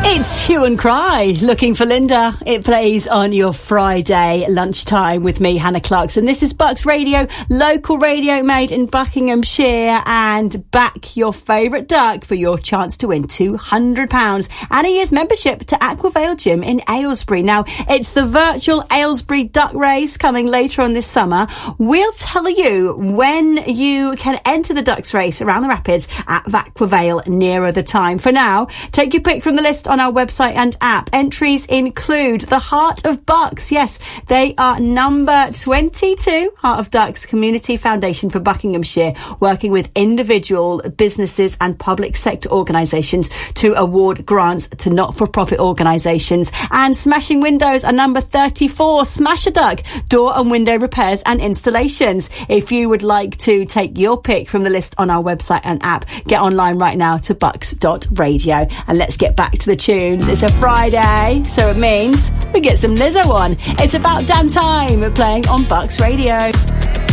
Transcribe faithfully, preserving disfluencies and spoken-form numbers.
It's Hue and Cry, Looking for Linda. It plays on your Friday lunchtime with me, Hannah Clarkson. This is Bucks Radio, local radio made in Buckinghamshire, and back your favourite duck for your chance to win two hundred pounds and a year's membership to Aquavale Gym in Aylesbury. Now, it's the virtual Aylesbury Duck Race coming later on this summer. We'll tell you when you can enter the Ducks Race around the Rapids at Aquavale nearer the time. For now, take your pick from the list on our website and app. Entries include the Heart of Bucks. Yes, they are number twenty-two, Heart of Ducks Community Foundation for Buckinghamshire, working with individual businesses and public sector organisations to award grants to not-for-profit organisations. And Smashing Windows are number thirty-four, Smash a Duck, door and window repairs and installations. If you would like to take your pick from the list on our website and app, get online right now to bucks dot radio. And let's get back to the tunes. It's a Friday, so it means we get some Lizzo on. It's About Damn Time, playing on Bucks Radio.